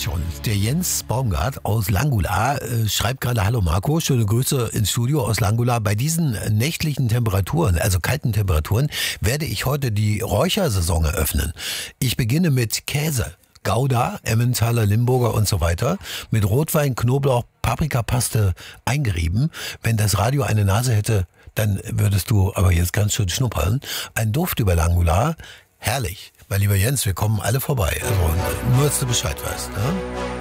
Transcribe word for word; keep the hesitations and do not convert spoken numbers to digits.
jetzt schon. Der Jens Baumgart aus Langula äh, schreibt gerade: Hallo Marco, schöne Grüße ins Studio aus Langula. Bei diesen nächtlichen Temperaturen, also kalten Temperaturen, werde ich heute die Räuchersaison eröffnen. Ich beginne mit Käse, Gouda, Emmentaler, Limburger und so weiter, mit Rotwein, Knoblauch, Paprikapaste eingerieben. Wenn das Radio eine Nase hätte, dann würdest du aber jetzt ganz schön schnuppern. Ein Duft über Langula, herrlich. Mein lieber Jens, wir kommen alle vorbei. Also nur, dass du Bescheid weißt. Ne?